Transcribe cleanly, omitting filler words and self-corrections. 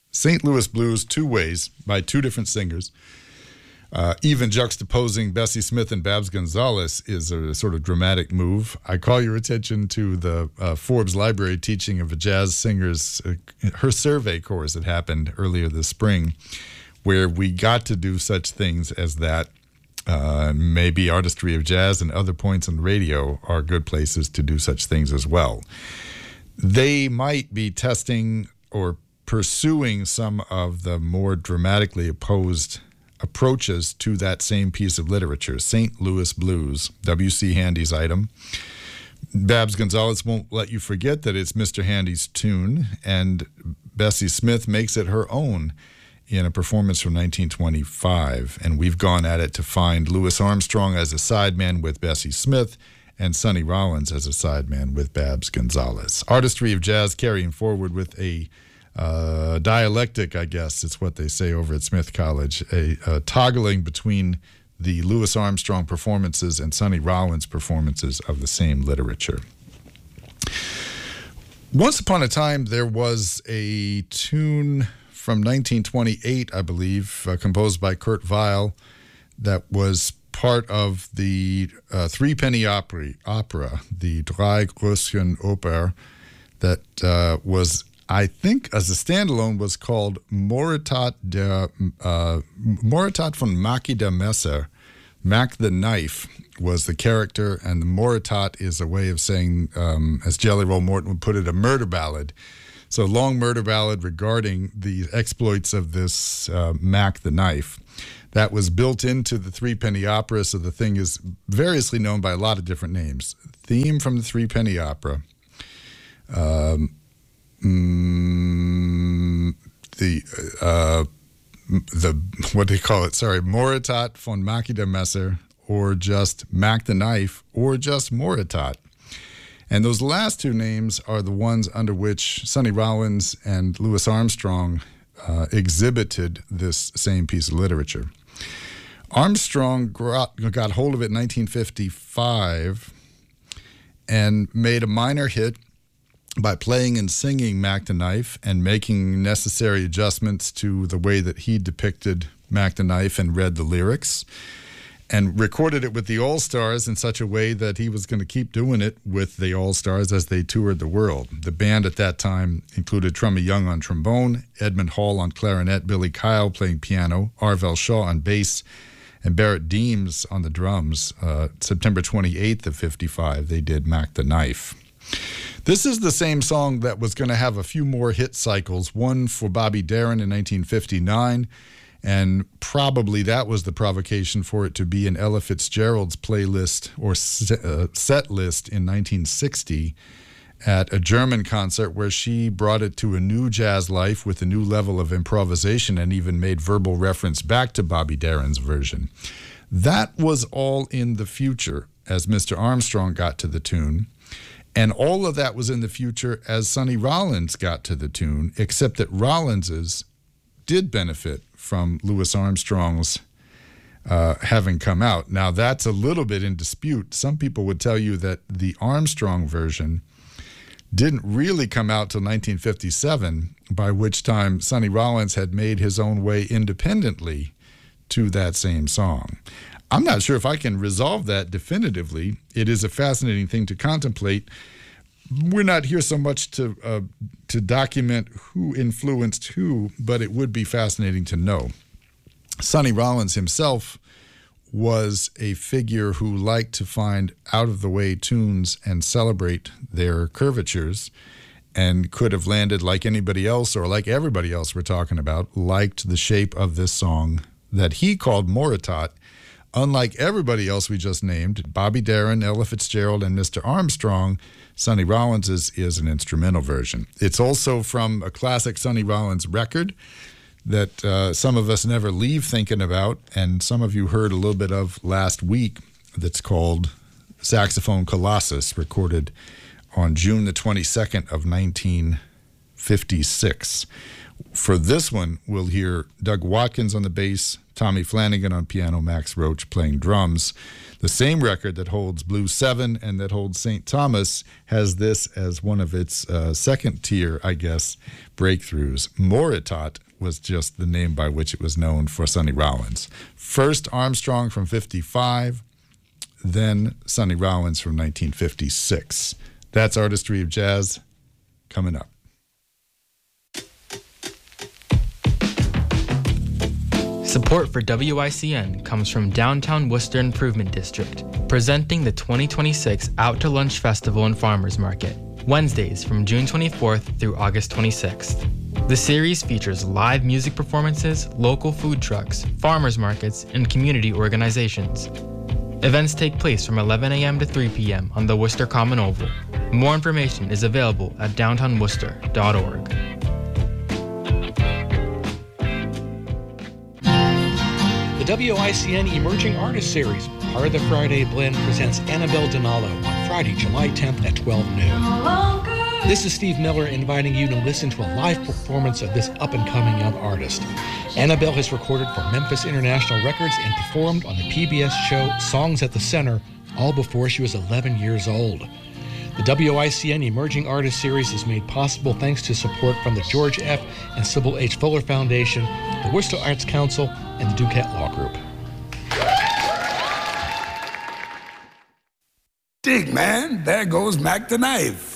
St. Louis Blues two ways by two different singers. Even juxtaposing Bessie Smith and Babs Gonzalez is a sort of dramatic move. I call your attention to the Forbes Library teaching of a jazz singer's, her survey course that happened earlier this spring, where we got to do such things as that. Maybe Artistry of Jazz and other points on the radio are good places to do such things as well. They might be testing or pursuing some of the more dramatically opposed approaches to that same piece of literature, St. Louis Blues, W.C. Handy's item. Babs Gonzalez won't let you forget that it's Mr. Handy's tune, and Bessie Smith makes it her own in a performance from 1925, and we've gone at it to find Louis Armstrong as a sideman with Bessie Smith and Sonny Rollins as a sideman with Babs Gonzalez. Artistry of Jazz carrying forward with a dialectic, I guess it's what they say over at Smith College, a toggling between the Louis Armstrong performances and Sonny Rollins performances of the same literature. Once upon a time, there was a tune from 1928, I believe, composed by Kurt Weill, that was part of the three-penny opera, the Drei Groschen Oper, that was, I think, as a standalone, was called Moritat von Mackie der Messer. Mac the Knife was the character, and the Moritat is a way of saying, as Jelly Roll Morton would put it, a murder ballad. So long murder ballad regarding the exploits of this Mac the Knife. That was built into the Three-Penny Opera, so the thing is variously known by a lot of different names. Theme from the Three-Penny Opera. What do you call it? Sorry, Moritat von Mackie der Messer, or just Mac the Knife, or just Moritat. And those last two names are the ones under which Sonny Rollins and Louis Armstrong exhibited this same piece of literature. Armstrong got hold of it in 1955 and made a minor hit by playing and singing Mac the Knife and making necessary adjustments to the way that he depicted Mac the Knife and read the lyrics, and recorded it with the All-Stars in such a way that he was going to keep doing it with the All-Stars as they toured the world. The band at that time included Trummy Young on trombone, Edmund Hall on clarinet, Billy Kyle playing piano, Arvell Shaw on bass, and Barrett Deems on the drums. September 28th of 55, they did Mac the Knife. This is the same song that was going to have a few more hit cycles, one for Bobby Darin in 1959, and probably that was the provocation for it to be in Ella Fitzgerald's playlist or set list in 1960 at a German concert where she brought it to a new jazz life with a new level of improvisation and even made verbal reference back to Bobby Darin's version. That was all in the future as Mr. Armstrong got to the tune. And all of that was in the future as Sonny Rollins got to the tune, except that Rollins's did benefit from Louis Armstrong's having come out. Now, that's a little bit in dispute. Some people would tell you that the Armstrong version didn't really come out till 1957, by which time Sonny Rollins had made his own way independently to that same song. I'm not sure if I can resolve that definitively. It is a fascinating thing to contemplate. We're not here so much to document who influenced who, but it would be fascinating to know. Sonny Rollins himself was a figure who liked to find out-of-the-way tunes and celebrate their curvatures, and could have landed like anybody else, or like everybody else we're talking about, liked the shape of this song that he called Moritat. Unlike everybody else we just named, Bobby Darin, Ella Fitzgerald, and Mr. Armstrong, Sonny Rollins's is an instrumental version. It's also from a classic Sonny Rollins record that some of us never leave thinking about, and some of you heard a little bit of last week, that's called Saxophone Colossus, recorded on June the 22nd of 19 1956. For this one, we'll hear Doug Watkins on the bass, Tommy Flanagan on piano, Max Roach playing drums. The same record that holds Blues 7 and that holds St. Thomas has this as one of its second tier, I guess, breakthroughs. Moritat was just the name by which it was known for Sonny Rollins. First Armstrong from 55, then Sonny Rollins from 1956. That's Artistry of Jazz coming up. Support for WICN comes from Downtown Worcester Improvement District, presenting the 2026 Out to Lunch Festival and Farmers Market, Wednesdays from June 24th through August 26th. The series features live music performances, local food trucks, farmers markets, and community organizations. Events take place from 11 a.m. to 3 p.m. on the Worcester Common Oval. More information is available at downtownworcester.org. The WICN Emerging Artist Series, part of the Friday Blend, presents Annabelle Donallo on Friday, July 10th at 12 noon. This is Steve Miller inviting you to listen to a live performance of this up-and-coming young artist. Annabelle has recorded for Memphis International Records and performed on the PBS show Songs at the Center, all before she was 11 years old. The WICN Emerging Artist Series is made possible thanks to support from the George F. and Sybil H. Fuller Foundation, the Worcester Arts Council, and the Duquette Law Group. Dig, man, there goes Mac the Knife.